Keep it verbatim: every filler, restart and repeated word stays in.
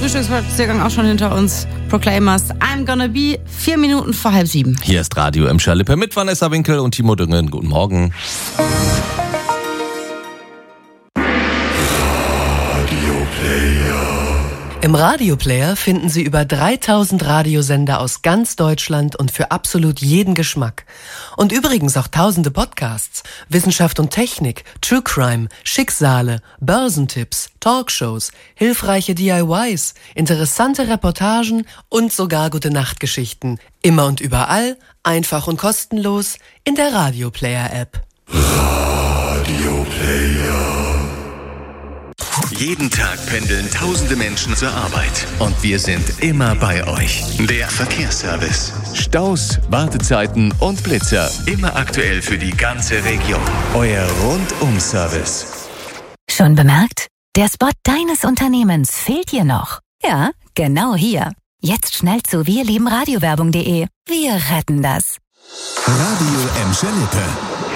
Frühstücksspaziergang auch schon hinter uns. Proclaimers, I'm gonna be, vier Minuten vor halb sieben. Hier ist Radio Emscher Lippe mit Vanessa Winkel und Timo Düngen. Guten Morgen. Im Radioplayer finden Sie über dreitausend Radiosender aus ganz Deutschland und für absolut jeden Geschmack. Und übrigens auch tausende Podcasts, Wissenschaft und Technik, True Crime, Schicksale, Börsentipps, Talkshows, hilfreiche D I Ys, interessante Reportagen und sogar Gute-Nacht-Geschichten. Immer und überall, einfach und kostenlos in der Radioplayer-App. Radioplayer. Jeden Tag pendeln tausende Menschen zur Arbeit. Und wir sind immer bei euch. Der Verkehrsservice. Staus, Wartezeiten und Blitzer. Immer aktuell für die ganze Region. Euer Rundum-Service. Schon bemerkt? Der Spot deines Unternehmens fehlt hier noch. Ja, genau hier. Jetzt schnell zu wir lieben radiowerbung punkt de. Wir retten das. Radio Emscher Lippe.